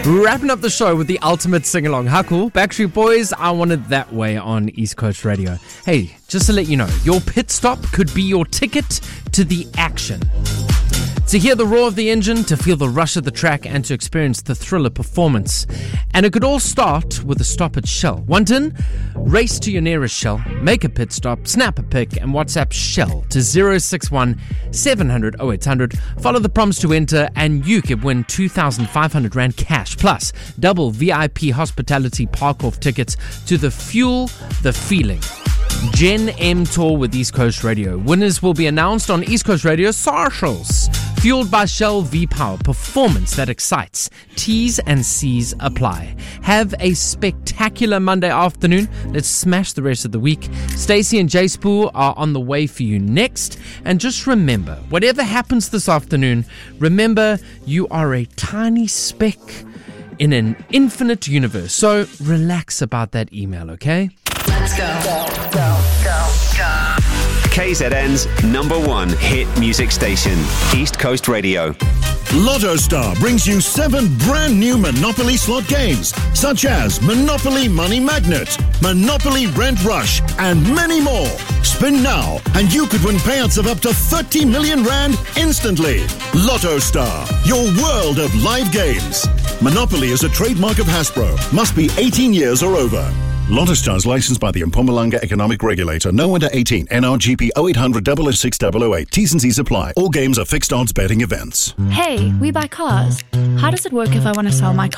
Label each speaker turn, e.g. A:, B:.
A: Wrapping up the show with the ultimate sing-along. How cool? Backstreet Boys, I Want It That Way on East Coast Radio. Hey, just to let you know, your pit stop could be your ticket to the action. To hear the roar of the engine, to feel the rush of the track, and to experience the thrill of performance. And it could all start with a stop at Shell. Want in? Race to your nearest Shell, make a pit stop, snap a pic, and WhatsApp Shell to 061 700 0800. Follow the prompts to enter, and you could win 2,500 Rand cash, plus double VIP hospitality park-off tickets to the Fuel the Feeling Gen M Tour with East Coast Radio. Winners will be announced on East Coast Radio socials. Fueled by Shell V-Power, performance that excites. T's and C's apply. Have a spectacular Monday afternoon. Let's smash the rest of the week. Stacey and Jay Spool are on the way for you next. And just remember, whatever happens this afternoon, remember you are a tiny speck in an infinite universe. So relax about that email, okay?
B: Let's go.
C: KZN's #1 hit music station, East Coast Radio.
D: Lotto Star brings you 7 brand new Monopoly slot games, such as Monopoly Money Magnet, Monopoly Rent Rush, and many more. Spin now, and you could win payouts of up to 30 million Rand instantly. Lotto Star, your world of live games. Monopoly is a trademark of Hasbro. Must be 18 years or over. Lotto Star is licensed by the Mpumalanga Economic Regulator. No under 18. NRGP 0800 006 008. T's and C's apply. All games are fixed odds betting events.
E: Hey, we buy cars. How does it work if I want to sell my car?